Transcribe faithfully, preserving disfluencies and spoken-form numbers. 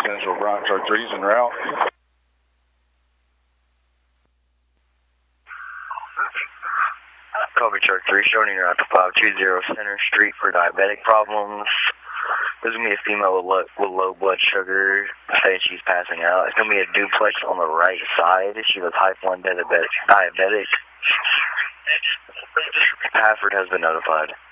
Central Bronx, our threes en route. Copy, Truck three, showing you route to five two zero Center Street for diabetic problems. There's going to be a female with low, with low blood sugar saying she's passing out. It's going to be a duplex on the right side. She was type one diabetic. diabetic. Password has been notified.